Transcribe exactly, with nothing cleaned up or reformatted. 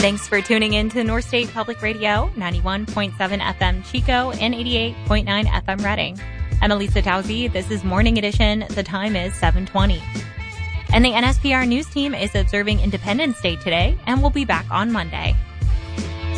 Thanks for tuning in to North State Public Radio, ninety-one point seven F M Chico and eighty-eight point nine F M Reading. I'm Elisa Tauzi. This is Morning Edition. The time is seven twenty. And the N S P R News Team is observing Independence Day today and will be back on Monday.